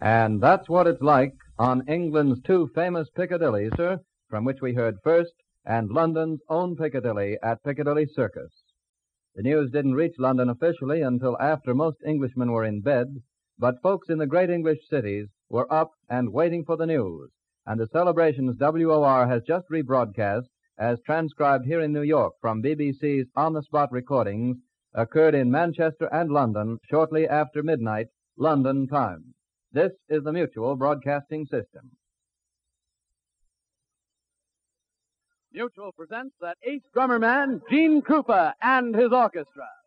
And that's what it's like on England's two famous Piccadilly, sir, from which we heard first, and London's own Piccadilly at Piccadilly Circus. The news didn't reach London officially until after most Englishmen were in bed, but folks in the great English cities were up and waiting for the news, and the celebrations WOR has just rebroadcast, as transcribed here in New York from BBC's on-the-spot recordings, occurred in Manchester and London shortly after midnight, London time. This is the Mutual Broadcasting System. Mutual presents that ace drummer man, Gene Krupa, and his orchestra.